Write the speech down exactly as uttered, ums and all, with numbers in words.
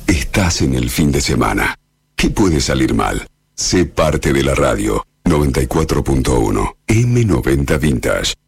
Estás en el fin de semana. ¿Qué puede salir mal? Sé parte de la radio. noventa y cuatro punto uno M noventa Vintage.